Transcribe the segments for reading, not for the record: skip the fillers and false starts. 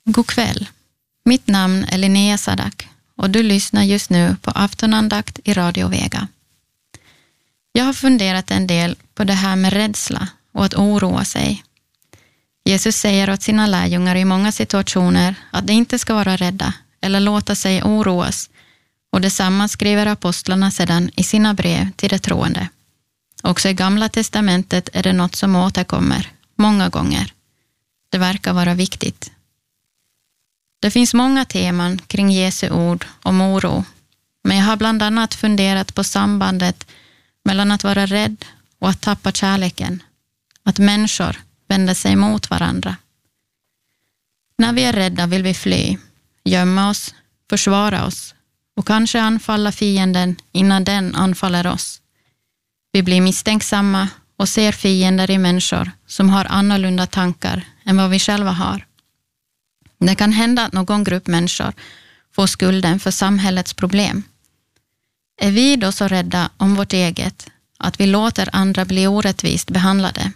God kväll. Mitt namn är Linnea Sadak och du lyssnar just nu på aftonandakt i Radio Vega. Jag har funderat en del på det här med rädsla och att oroa sig. Jesus säger åt sina lärjungar i många situationer att de inte ska vara rädda eller låta sig oroas, och detsamma skriver apostlarna sedan i sina brev till de troende. Också i Gamla testamentet är det något som återkommer många gånger. Det verkar vara viktigt. Det finns många teman kring Jesu ord om oro, men jag har bland annat funderat på sambandet mellan att vara rädd och att tappa kärleken, att människor vänder sig mot varandra. När vi är rädda vill vi fly, gömma oss, försvara oss och kanske anfalla fienden innan den anfaller oss. Vi blir misstänksamma och ser fiender i människor som har annorlunda tankar än vad vi själva har. Det kan hända att någon grupp människor får skulden för samhällets problem. Är vi då så rädda om vårt eget att vi låter andra bli orättvist behandlade?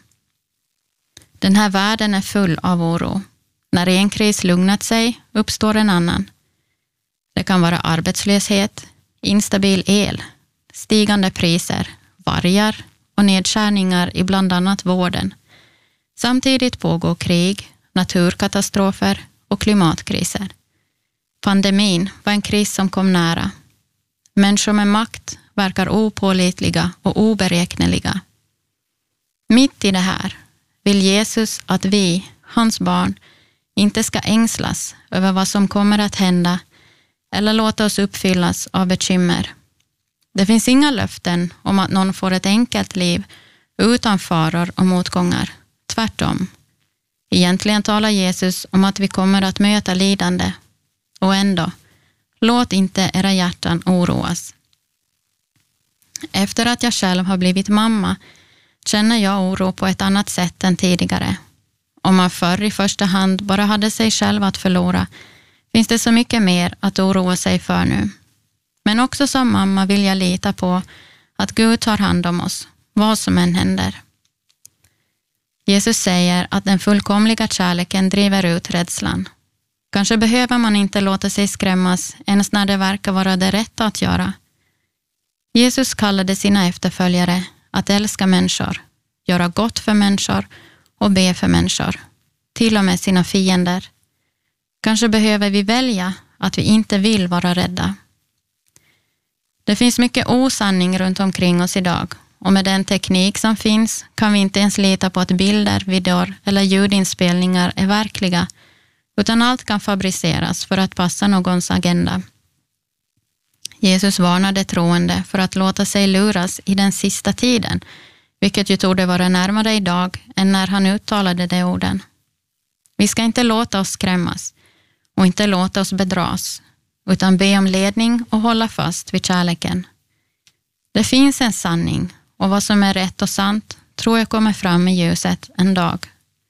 Den här världen är full av oro. När en kris lugnat sig uppstår en annan. Det kan vara arbetslöshet, instabil el, stigande priser, vargar och nedskärningar i bland annat vården. Samtidigt pågår krig, naturkatastrofer och klimatkriser. Pandemin var en kris som kom nära. Människor med makt verkar opålitliga och oberäkneliga. Mitt i det här vill Jesus att vi, hans barn, inte ska ängslas över vad som kommer att hända eller låta oss uppfyllas av bekymmer. Det finns inga löften om att någon får ett enkelt liv utan faror och motgångar. Tvärtom. Egentligen talar Jesus om att vi kommer att möta lidande. Och ändå, låt inte era hjärtan oroas. Efter att jag själv har blivit mamma känner jag oro på ett annat sätt än tidigare. Om man förr i första hand bara hade sig själv att förlora, finns det så mycket mer att oroa sig för nu. Men också som mamma vill jag lita på att Gud tar hand om oss, vad som än händer. Jesus säger att den fullkomliga kärleken driver ut rädslan. Kanske behöver man inte låta sig skrämmas ens när det verkar vara det rätta att göra. Jesus kallade sina efterföljare att älska människor, göra gott för människor och be för människor, till och med sina fiender. Kanske behöver vi välja att vi inte vill vara rädda. Det finns mycket osanning runt omkring oss idag, och med den teknik som finns kan vi inte ens lita på att bilder, videor eller ljudinspelningar är verkliga, utan allt kan fabriceras för att passa någons agenda. Jesus varnade troende för att låta sig luras i den sista tiden, vilket ju torde vara närmare idag än när han uttalade de orden. Vi ska inte låta oss skrämmas och inte låta oss bedras, utan be om ledning och hålla fast vid kärleken. Det finns en sanning, och vad som är rätt och sant tror jag kommer fram i ljuset en dag.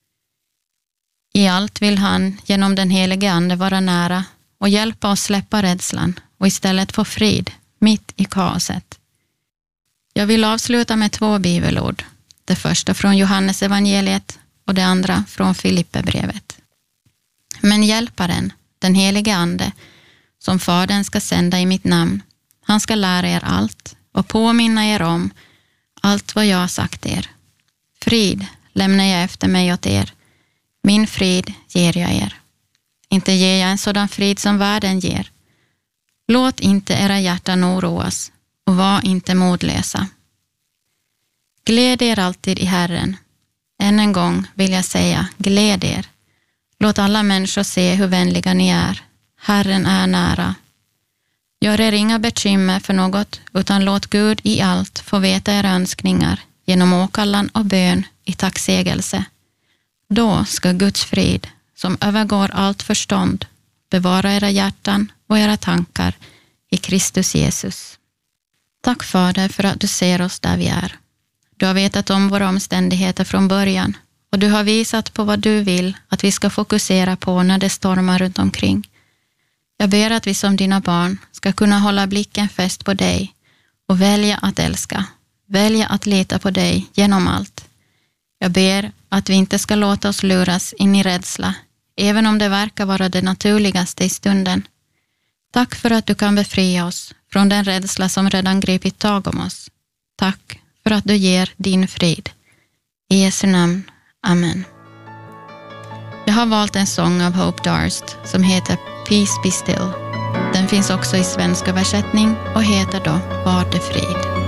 I allt vill han genom den helige ande vara nära och hjälpa oss släppa rädslan och istället få frid mitt i kaoset. Jag vill avsluta med 2 bibelord. Det första från Johannes evangeliet och det andra från Filipperbrevet. Men hjälparen, den helige ande, som Fadern ska sända i mitt namn, han ska lära er allt och påminna er om allt vad jag har sagt er. Frid lämnar jag efter mig åt er. Min frid ger jag er. Inte ger jag en sådan frid som världen ger. Låt inte era hjärtan oroas och var inte modlösa. Gläd er alltid i Herren. Än en gång vill jag säga, gläd er. Låt alla människor se hur vänliga ni är. Herren är nära. Gör er inga bekymmer för något, utan låt Gud i allt få veta era önskningar genom åkallan och bön i tacksägelse. Då ska Guds frid, som övergår allt förstånd, bevara era hjärtan och era tankar i Kristus Jesus. Tack Fader för att du ser oss där vi är. Du har vetat om våra omständigheter från början, och du har visat på vad du vill att vi ska fokusera på när det stormar runt omkring. Jag ber att vi som dina barn ska kunna hålla blicken fäst på dig och välja att älska, välja att lita på dig genom allt. Jag ber att vi inte ska låta oss luras in i rädsla även om det verkar vara det naturligaste i stunden. Tack för att du kan befria oss från den rädsla som redan gripit tag om oss. Tack för att du ger din frid. I Jesu namn. Amen. Jag har valt en sång av Hope Darst som heter Peace Be Still. Den finns också i svensk översättning och heter då Var det frid.